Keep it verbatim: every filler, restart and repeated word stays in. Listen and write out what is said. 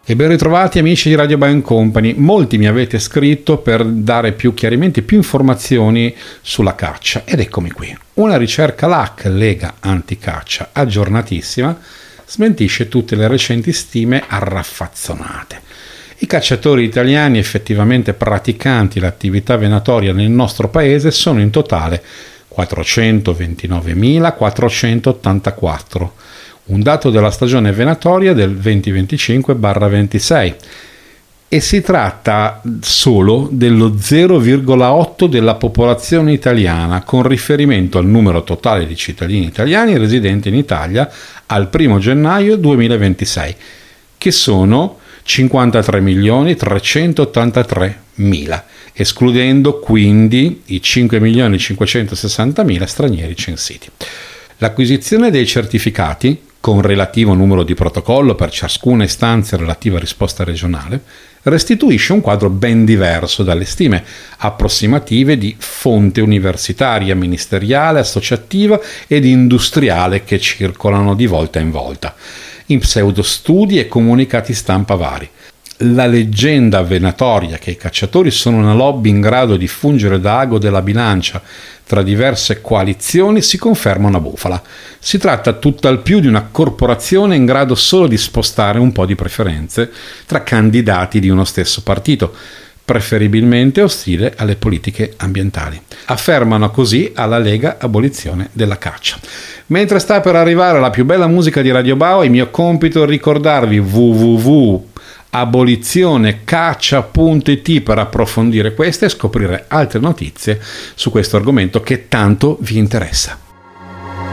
E ben ritrovati amici di Radio Bio Company. Molti mi avete scritto per dare più chiarimenti, più informazioni sulla caccia ed eccomi qui. Una ricerca L A C, Lega Anticaccia, aggiornatissima, smentisce tutte le recenti stime arraffazzonate. I cacciatori italiani effettivamente praticanti l'attività venatoria nel nostro paese sono in totale quattrocentoventinovemilaquattrocentottantaquattro. Un dato della stagione venatoria del duemilaventicinque ventisei, e si tratta solo dello zero virgola otto della popolazione italiana con riferimento al numero totale di cittadini italiani residenti in Italia al primo gennaio duemilaventisei, che sono cinquantatré milioni trecentottantatremila, escludendo quindi i cinque milioni cinquecentosessantamila stranieri censiti. L'acquisizione dei certificati, con relativo numero di protocollo per ciascuna istanza e relativa risposta regionale, restituisce un quadro ben diverso dalle stime approssimative di fonte universitaria, ministeriale, associativa ed industriale che circolano di volta in volta, in pseudostudi e comunicati stampa vari. La leggenda venatoria che i cacciatori sono una lobby in grado di fungere da ago della bilancia tra diverse coalizioni si conferma una bufala. Si tratta tutt'al più di una corporazione in grado solo di spostare un po' di preferenze tra candidati di uno stesso partito, preferibilmente ostile alle politiche ambientali. Affermano così alla Lega Abolizione della Caccia. Mentre sta per arrivare la più bella musica di Radio Bao, è mio compito ricordarvi w w w punto abolizionecaccia punto i t per approfondire queste e scoprire altre notizie su questo argomento che tanto vi interessa.